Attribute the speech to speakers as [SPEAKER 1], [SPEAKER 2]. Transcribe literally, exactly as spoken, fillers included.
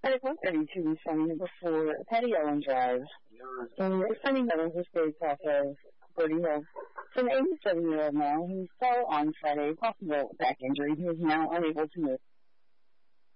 [SPEAKER 1] At one thirty-two this morning before Patty Ellen Drive, and Sunny Meadows was based off of Birdie Hill. So an eighty-seven-year-old male who fell on Friday, possible back injury. He is now unable to move.